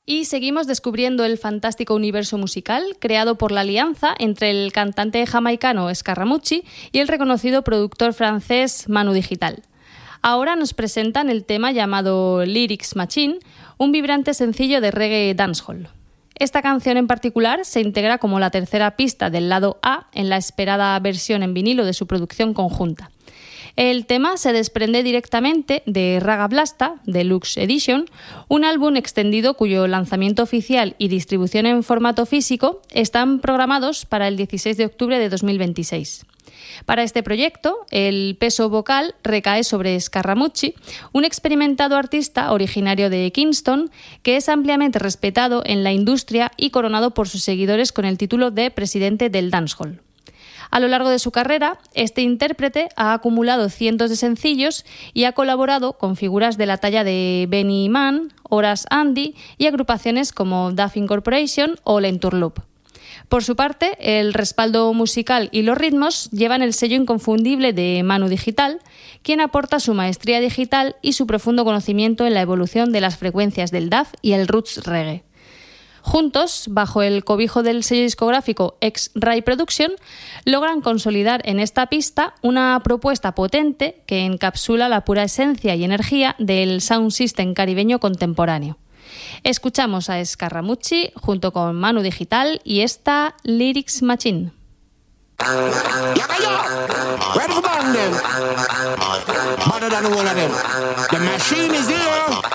Y seguimos descubriendo el fantástico universo musical creado por la alianza entre el cantante jamaicano Scaramucci y el reconocido productor francés Manu Digital. Ahora nos presentan el tema llamado Lyrics Machine, un vibrante sencillo de reggae dancehall. Esta canción en particular se integra como la tercera pista del lado A en la esperada versión en vinilo de su producción conjunta. El tema se desprende directamente de Raga Blasta, Deluxe Edition, un álbum extendido cuyo lanzamiento oficial y distribución en formato físico están programados para el 16 de octubre de 2026. Para este proyecto, el peso vocal recae sobre Scaramucci, un experimentado artista originario de Kingston que es ampliamente respetado en la industria y coronado por sus seguidores con el título de presidente del dancehall. A lo largo de su carrera, este intérprete ha acumulado cientos de sencillos y ha colaborado con figuras de la talla de Benny Mann, Horace Andy y agrupaciones como Duff Incorporation o Lenturloop. Por su parte, el respaldo musical y los ritmos llevan el sello inconfundible de Manu Digital, quien aporta su maestría digital y su profundo conocimiento en la evolución de las frecuencias del Duff y el Roots Reggae. Juntos, bajo el cobijo del sello discográfico X-Ray Production, logran consolidar en esta pista una propuesta potente que encapsula la pura esencia y energía del sound system caribeño contemporáneo. Escuchamos a Scaramucci junto con Manu Digital y esta Lyrics Machine. Ready for bang them. Better than all of them. The machine is here.